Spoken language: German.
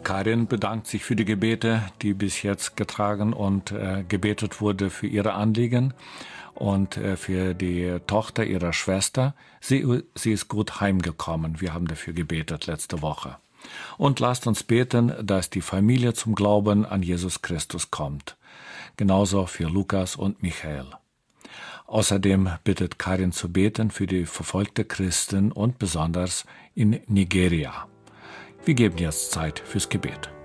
Karin bedankt sich für die Gebete, die bis jetzt getragen und gebetet wurde für ihre Anliegen und für die Tochter ihrer Schwester. Sie ist gut heimgekommen. Wir haben dafür gebetet letzte Woche. Und lasst uns beten, dass die Familie zum Glauben an Jesus Christus kommt. Genauso für Lukas und Michael. Außerdem bittet Karin zu beten für die verfolgte Christen und besonders in Nigeria. Wir geben jetzt Zeit fürs Gebet.